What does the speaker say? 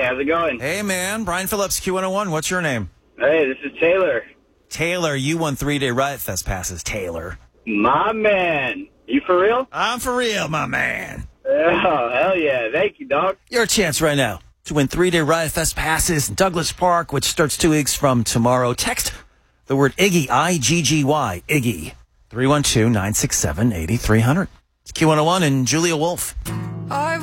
How's it going? Hey, man. Brian Phillips, Q101. What's your name? Hey, this is Taylor. Taylor, you won 3-day Riot Fest passes, Taylor. My man. You for real? I'm for real, my man. Oh, hell yeah. Thank you, dog. Your chance right now to win 3-day Riot Fest passes in Douglas Park, which starts 2 weeks from tomorrow. Text the word Iggy, I-G-G-Y, Iggy, 312-967-8300. It's Q101 and Julia Wolf.